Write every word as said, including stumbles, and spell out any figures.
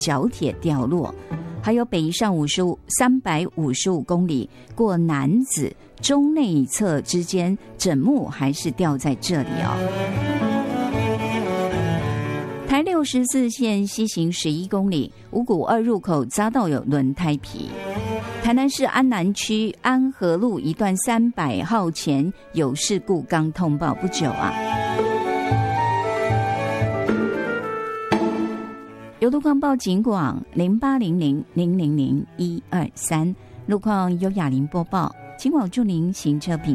角铁掉落。还有北宜上五十五三百五十五公里过南子中内侧之间，枕木还是掉在这里哦。台六十四线西行十一公里，五股二入口遭到有轮胎皮。台南市安南区安和路一段三百号前有事故，刚通报不久啊。有路况报警广零八零零零零零一二三，路况由雅玲播报，警广祝您行车平